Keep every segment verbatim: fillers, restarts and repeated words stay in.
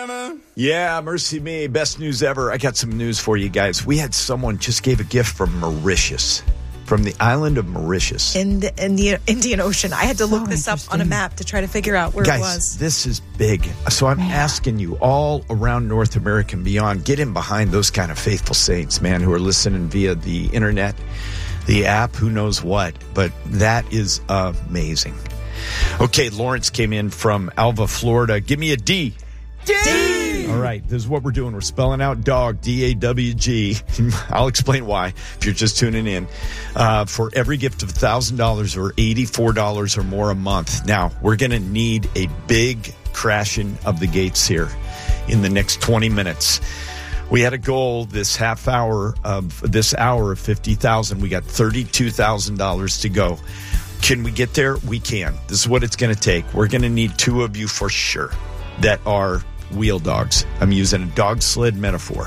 Yeah, mercy me. Best news ever. I got some news for you guys. We had someone just gave a gift from Mauritius, from the island of Mauritius. In the, in the Indian Ocean. I had to So look this up on a map to try to figure out where Guys, it was. This is big. So I'm man. asking you all around North America and beyond, get in behind those kind of faithful saints, man, who are listening via the internet, the app, who knows what. But that is amazing. Okay, Lawrence came in from Alva, Florida. Give me a D. D! All right, this is what we're doing. We're spelling out dog, D A W G. I'll explain why if you're just tuning in. Uh, for every gift of one thousand dollars or eighty-four dollars or more a month. Now, we're going to need a big crashing of the gates here in the next twenty minutes. We had a goal this half hour of this hour of fifty thousand dollars. We got thirty-two thousand dollars to go. Can we get there? We can. This is what it's going to take. We're going to need two of you for sure that are wheel dogs. I'm using a dog sled metaphor.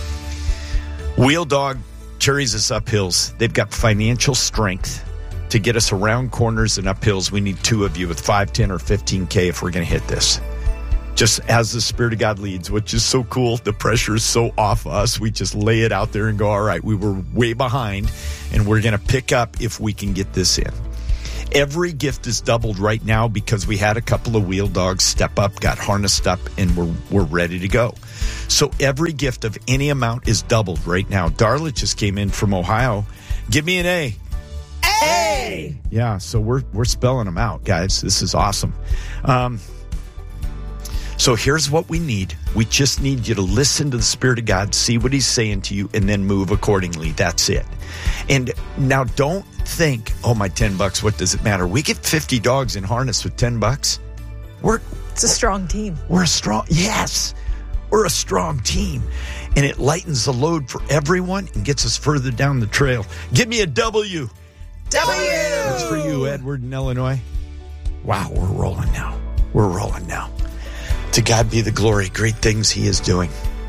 Wheel dog carries us up hills. They've got financial strength to get us around corners and up hills. We need two of you with five, ten, or fifteen K if we're going to hit this. Just as the Spirit of God leads, which is so cool. The pressure is so off us. We just lay it out there and go, all right, we were way behind, and we're going to pick up if we can get this in. Every gift is doubled right now because we had a couple of wheel dogs step up, got harnessed up, and we're, we're ready to go. So every gift of any amount is doubled right now. Darla just came in from Ohio. Give me an A. A! Yeah, so we're we're spelling them out, guys. This is awesome. Um, so here's what we need. We just need you to listen to the Spirit of God, see what he's saying to you, and then move accordingly. That's it. And now don't think, oh, my ten bucks, what does it matter? We get fifty dogs in harness with ten bucks. We're It's a strong team. We're a strong, yes, we're a strong team. And it lightens the load for everyone and gets us further down the trail. Give me a W. W! That's for you, Edward in Illinois. Wow, we're rolling now. We're rolling now. To God be the glory. Great things he is doing.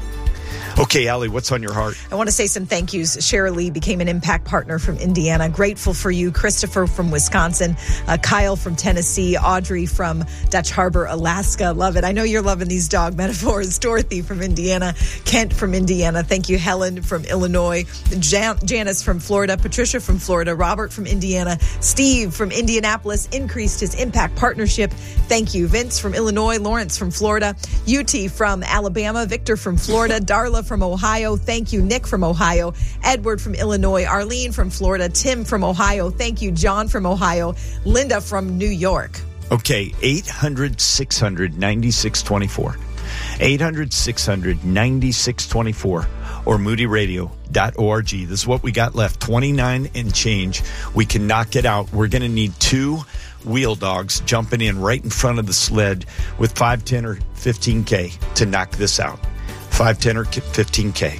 Okay, Allie, what's on your heart? I want to say some thank yous. Cheryl Lee became an Impact Partner from Indiana. Grateful for you. Christopher from Wisconsin. Uh, Kyle from Tennessee. Audrey from Dutch Harbor, Alaska. Love it. I know you're loving these dog metaphors. Dorothy from Indiana. Kent from Indiana. Thank you. Helen from Illinois. Jan- Janice from Florida. Patricia from Florida. Robert from Indiana. Steve from Indianapolis increased his Impact Partnership. Thank you. Vince from Illinois. Lawrence from Florida. U T from Alabama. Victor from Florida. Darla from Ohio. Thank you. Nick from Ohio. Edward from Illinois. Arlene from Florida. Tim from Ohio. Thank you. John from Ohio. Linda from New York. Okay, eight hundred, six hundred, ninety-six twenty-four. eight hundred, six hundred, ninety-six twenty-four or moody radio dot org. This is what we got left. twenty-nine and change. We can knock it out. We're going to need two wheel dogs jumping in right in front of the sled with five, ten, or fifteen K to knock this out. five, ten, or fifteen K.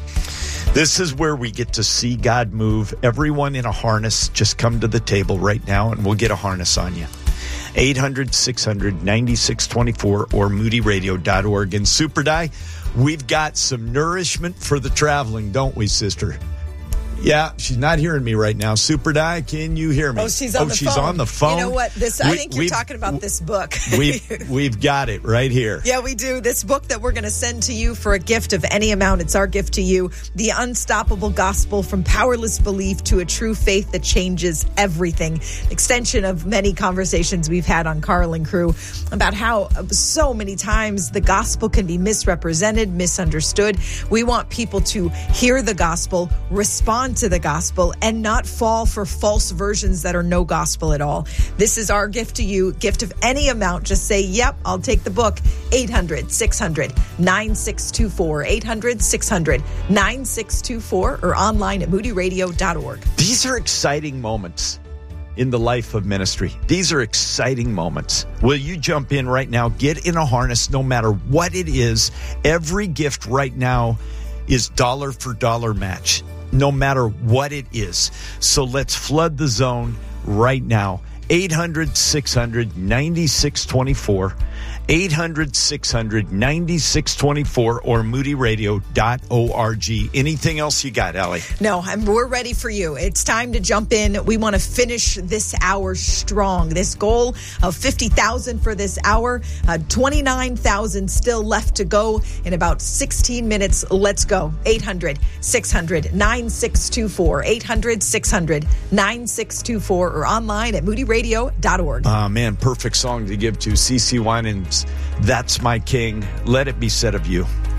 This is where we get to see God move. Everyone in a harness, just come to the table right now and we'll get a harness on you. eight hundred, six hundred, ninety-six twenty-four or moody radio dot org. And Super Die, we've got some nourishment for the traveling, don't we, sister? Yeah, she's not hearing me right now. Super Die, can you hear me? Oh, she's on oh, the she's phone. on the phone. You know what? This we, I think you're talking about this book. we've, we've got it right here. Yeah, we do. This book that we're going to send to you for a gift of any amount. It's our gift to you. The Unstoppable Gospel, from Powerless Belief to a True Faith That Changes Everything. Extension of many conversations we've had on Carl and Crew about how so many times the gospel can be misrepresented, misunderstood. We want people to hear the gospel, respond to the gospel, and not fall for false versions that are no gospel at all. This is our gift to you. Gift of any amount. Just say, yep, I'll take the book. eight hundred, six hundred, nine six two four. eight hundred, six hundred, nine six two four or online at moody radio dot org. These are exciting moments in the life of ministry. These are exciting moments. Will you jump in right now? Get in a harness no matter what it is. Every gift right now is dollar for dollar match, no matter what it is. So let's flood the zone right now. eight hundred, six hundred, ninety-six twenty-four. eight hundred, six hundred, ninety-six twenty-four or moody radio dot org. Anything else you got, Allie? No, I'm, we're ready for you. It's time to jump in. We want to finish this hour strong. This goal of fifty thousand for this hour, uh, twenty-nine thousand still left to go in about sixteen minutes. Let's go. eight hundred, six hundred, nine six two four. eight hundred, six hundred, nine six two four or online at moody radio dot org. Ah, uh, man, perfect song to give to. CeCe Winans, That's My King. Let it be said of you.